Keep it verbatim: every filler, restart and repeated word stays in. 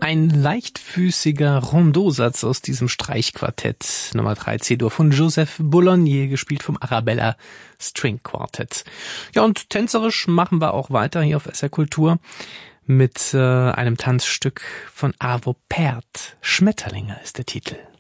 Ein leichtfüßiger Rondeausatz aus diesem Streichquartett Nummer drei C-Dur von Joseph Boulognier, gespielt vom Arabella String Quartet. Ja, und tänzerisch machen wir auch weiter hier auf S R Kultur mit äh, einem Tanzstück von Arvo Pärt. Schmetterlinge ist der Titel.